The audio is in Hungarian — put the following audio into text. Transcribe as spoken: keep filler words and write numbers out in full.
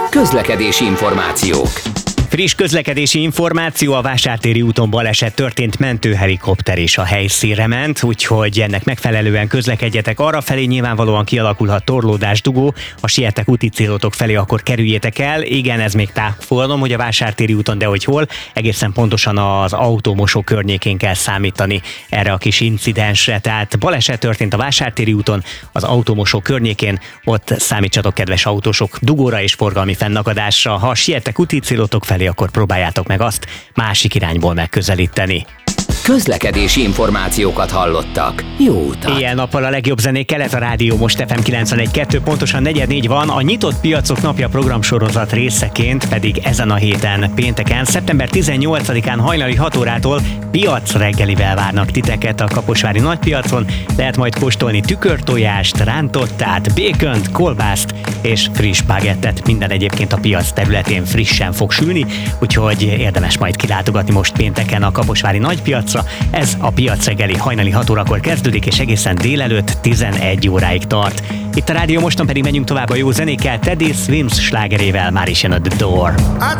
Közlekedési információk. Friss közlekedési információ, a Vásártéri úton baleset történt, mentőhelikopter is a helyszínre ment, úgyhogy ennek megfelelően közlekedjetek arrafelé, nyilvánvalóan kialakulhat torlódás, dugó, ha sietek úti célotok felé, akkor kerüljétek el. Igen, ez még távolom, hogy a Vásártéri úton, de hogy hol, egészen pontosan az autómosó környékén kell számítani erre a kis incidensre. Tehát baleset történt a Vásártéri úton, az autómosó környékén, ott számítsatok, kedves autósok, dugóra és forgalmi fennakadásra. Ha sietek úti célotok felé, akkor próbáljátok meg azt másik irányból megközelíteni. Közlekedési információkat hallottak. Jó utat! Éjjel-nappal a legjobb zenék kelet a Rádió Most ef em kilencvenegy kettő, pontosan negyven négy van, a Nyitott Piacok Napja programsorozat részeként pedig ezen a héten, pénteken, szeptember tizennyolcadikán hajnali hat órától piac reggelivel várnak titeket a Kaposvári nagypiacon. Lehet majd kóstolni tükörtojást, rántottát, békönt, kolbászt és friss bagettet. Minden egyébként a piac területén frissen fog sülni, úgyhogy érdemes majd kilátogatni most pénteken a Kaposvári nagypiacra. Ez a piac reggeli hajnali hat órakor kezdődik, és egészen délelőtt tizenegy óráig tart. Itt a Rádió Moston pedig megyünk tovább a jó zenékkel, Teddy Swims slágerével, már is jön a The Door.